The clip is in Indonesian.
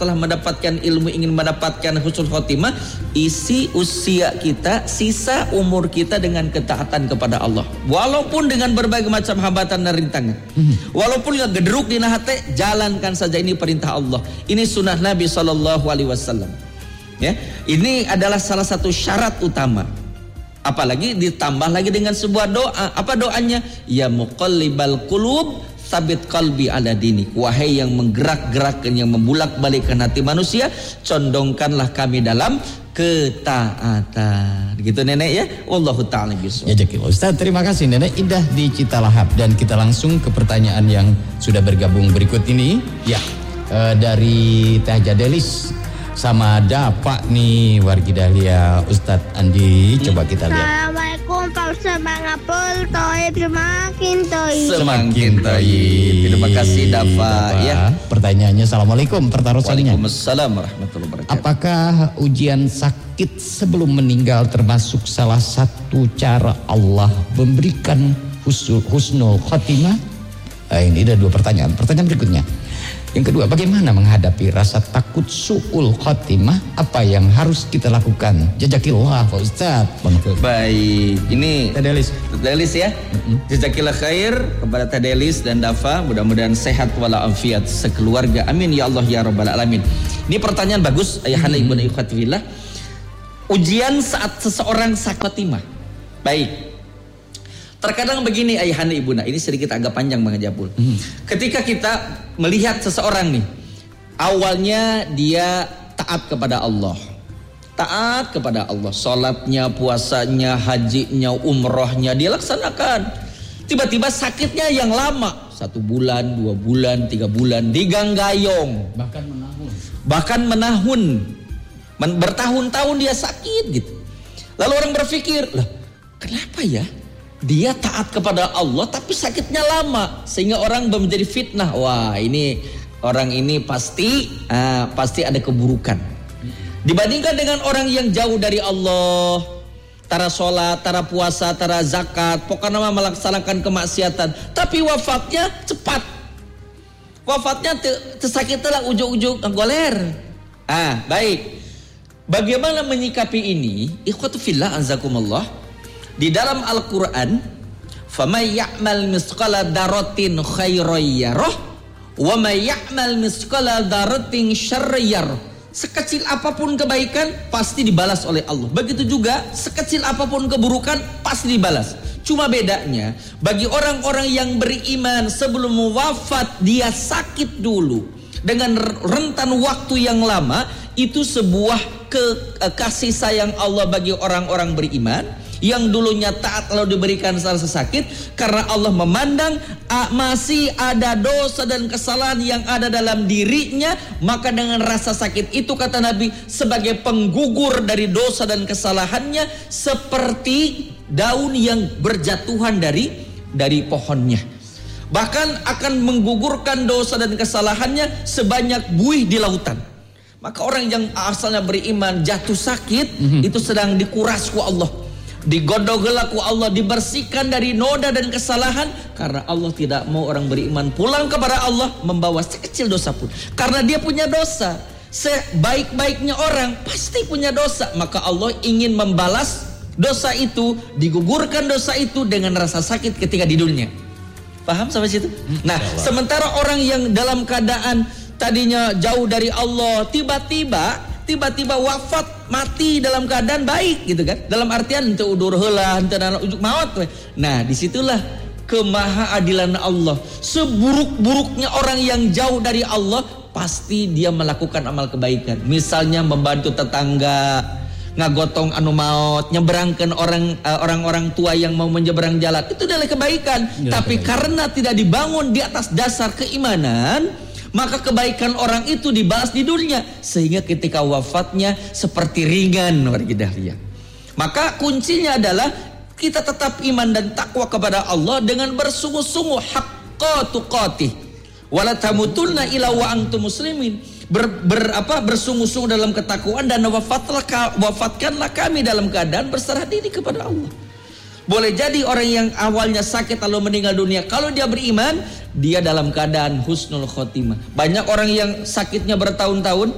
Setelah mendapatkan ilmu, ingin mendapatkan husnul khotimah, isi usia kita, sisa umur kita dengan ketaatan kepada Allah. Walaupun dengan berbagai macam hambatan dan rintangan. Walaupun gak gederuk di hati, jalankan saja, ini perintah Allah. Ini sunnah Nabi SAW. Ya, ini adalah salah satu syarat utama. Apalagi ditambah lagi dengan sebuah doa. Apa doanya? Ya muqallibal qulub, sabit qalbi ala dinik. Wahai yang menggerak-gerakkan, yang membulak-balikkan hati manusia, condongkanlah kami dalam ketaatan. Gitu Nenek ya. Wallahu ta'ala bishawab. Ya Jakil Ustaz, terima kasih Nenek Indah di Citalahap. Dan kita langsung ke pertanyaan yang sudah bergabung berikut ini. Ya, dari Teh Jadelis sama Dapak nih wargi Dahlia Ustadz Andi. Coba kita lihat. Assalamualaikum Pak Ustadz, mengapul toib semakin toib. Semakin toib. Terima kasih Dapak ya. Pertanyaannya Assalamualaikum pertarusannya. Waalaikumsalam warahmatullahi wabarakatuh. Apakah ujian sakit sebelum meninggal termasuk salah satu cara Allah memberikan husnul khotimah? Ini ada dua pertanyaan. Pertanyaan berikutnya. Yang kedua, bagaimana menghadapi rasa takut su'ul khotimah? Apa yang harus kita lakukan? Jazakillah Pak Ustaz. Baik, ini Tedelis ya. Jazakillah khair kepada Tedelis dan Dafa. Mudah-mudahan sehat walafiat sekeluarga. Amin ya Allah ya Rabbal Alamin. Ini pertanyaan bagus ayahanda ibu dan ikhwati fillah. Ujian saat seseorang sakhotimah. Baik. Terkadang begini ayahanda ibunda, ini sedikit agak panjang Bang Japul. Ketika kita melihat seseorang nih, awalnya dia taat kepada Allah. Taat kepada Allah, salatnya, puasanya, hajinya, umrohnya dia laksanakan. Tiba-tiba sakitnya yang lama, 1 bulan, 2 bulan, 3 bulan, diganggayong. Bahkan menahun. Bertahun-tahun dia sakit gitu. Lalu orang berpikir, lah kenapa ya? Dia taat kepada Allah tapi sakitnya lama, sehingga orang menjadi fitnah. Wah, ini orang ini pasti ada keburukan. Dibandingkan dengan orang yang jauh dari Allah, tara sholat, tara puasa, tara zakat, pokoknya melaksanakan kemaksiatan, tapi wafatnya cepat. Wafatnya tersakitlah ujung-ujung goler. Baik. Bagaimana menyikapi ini? Ikhwatu fillah azakumullah. Di dalam Al-Quran, فَمَنْ يَعْمَلْ مِثْقَالَ ذَرَّةٍ خَيْرًا يَرَهُ وَمَنْ يَعْمَلْ مِثْقَالَ ذَرَّةٍ شَرًّا يَرَهُ. Sekecil apapun kebaikan pasti dibalas oleh Allah. Begitu juga sekecil apapun keburukan pasti dibalas. Cuma bedanya bagi orang-orang yang beriman sebelum wafat dia sakit dulu dengan rentan waktu yang lama, itu sebuah kasih sayang Allah bagi orang-orang beriman yang dulunya taat lalu diberikan rasa sakit karena Allah memandang masih ada dosa dan kesalahan yang ada dalam dirinya, maka dengan rasa sakit itu kata Nabi sebagai penggugur dari dosa dan kesalahannya, seperti daun yang berjatuhan dari pohonnya, bahkan akan menggugurkan dosa dan kesalahannya sebanyak buih di lautan. Maka orang yang asalnya beriman jatuh sakit itu sedang dikuras ku Allah, digodok-godok ku Allah, dibersihkan dari noda dan kesalahan, karena Allah tidak mau orang beriman pulang kepada Allah membawa sekecil dosa pun, karena dia punya dosa. Sebaik-baiknya orang pasti punya dosa, maka Allah ingin membalas dosa itu, digugurkan dosa itu dengan rasa sakit ketika di dunia. Paham sampai situ? Nah, sementara orang yang dalam keadaan tadinya jauh dari Allah, tiba-tiba wafat, mati dalam keadaan baik gitu kan, dalam artian ente udur heula, ente ujuk maut. Nah, disitulah kemahaadilan Allah. Seburuk-buruknya orang yang jauh dari Allah pasti dia melakukan amal kebaikan, misalnya membantu tetangga, ngagotong anu maut, nyeberangkan orang-orang tua yang mau menyeberang jalan, itu adalah kebaikan. Tapi karena tidak dibangun di atas dasar keimanan, maka kebaikan orang itu dibalas di dunia, sehingga ketika wafatnya seperti ringan wargi Dahlia. Maka kuncinya adalah kita tetap iman dan takwa kepada Allah dengan bersungguh-sungguh haqqa tuqatih wala tamutunna illa wa antum muslimin. Bersungguh-sungguh dalam ketakwaan dan wafatkanlah kami dalam keadaan berserah diri kepada Allah. Boleh jadi orang yang awalnya sakit lalu meninggal dunia, kalau dia beriman, dia dalam keadaan husnul khotimah. Banyak orang yang sakitnya bertahun-tahun,